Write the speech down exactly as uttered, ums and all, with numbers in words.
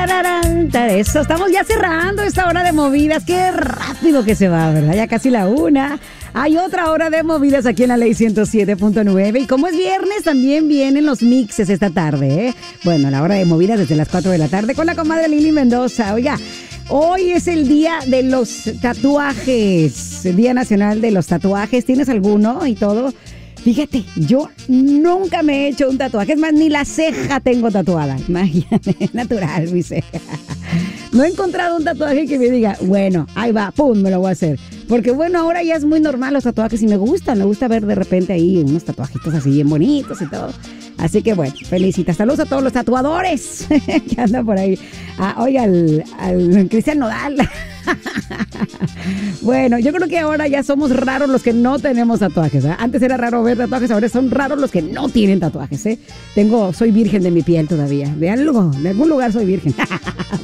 Tararán, tar- Eso, estamos ya cerrando esta hora de movidas. Qué rápido que se va, ¿verdad? Ya casi la una. Hay otra hora de movidas aquí en la Ley ciento siete punto nueve. Y como es viernes, también vienen los mixes esta tarde, ¿eh? Bueno, la hora de movidas desde las cuatro de la tarde con la comadre Lili Mendoza. Oiga, hoy es el día de los tatuajes. El Día Nacional de los Tatuajes. ¿Tienes alguno y todo? Fíjate, yo nunca me he hecho un tatuaje. Es más, ni la ceja tengo tatuada. Imagínate, natural mi ceja. No he encontrado un tatuaje que me diga, bueno, ahí va, pum, me lo voy a hacer. Porque bueno, ahora ya es muy normal los tatuajes y me gustan. Me gusta ver de repente ahí unos tatuajitos así bien bonitos y todo. Así que bueno, felicitas. Saludos a todos los tatuadores que andan por ahí. Ah, oiga, al, al Cristian Nodal. Bueno, yo creo que ahora ya somos raros los que no tenemos tatuajes, ¿eh? Antes era raro ver tatuajes, ahora son raros los que no tienen tatuajes, ¿eh? Tengo, soy virgen de mi piel todavía. De algo, de algún lugar soy virgen.